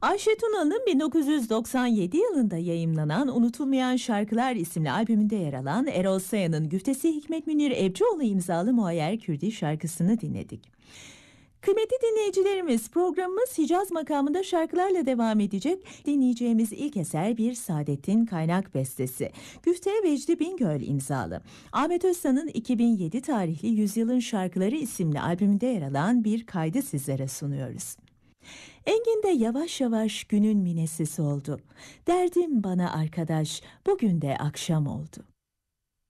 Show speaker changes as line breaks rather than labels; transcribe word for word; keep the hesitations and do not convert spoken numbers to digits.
Ayşe Tunalı'nın bin dokuz yüz doksan yedi yılında yayımlanan Unutulmayan Şarkılar isimli albümünde yer alan Erol Saya'nın güftesi Hikmet Münir Evcioğlu imzalı Muayyer Kürdi şarkısını dinledik. Kıymetli dinleyicilerimiz, programımız Hicaz makamında şarkılarla devam edecek. Dinleyeceğimiz ilk eser bir Saadettin Kaynak bestesi. Güfte Vecdi Bingöl imzalı. Ahmet Özsan'ın iki bin yedi tarihli Yüzyılın Şarkıları isimli albümünde yer alan bir kaydı sizlere sunuyoruz. Engin de yavaş yavaş günün minesi oldu. Derdim bana arkadaş, bugün de akşam oldu.